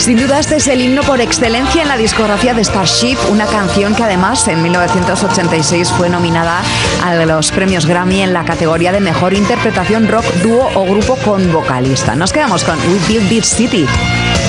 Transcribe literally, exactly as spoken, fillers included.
Sin duda este es el himno por excelencia en la discografía de Starship, una canción que además en mil novecientos ochenta y seis fue nominada a los premios Grammy en la categoría de Mejor Interpretación Rock, Dúo o Grupo con Vocalista. Nos quedamos con We Built This City.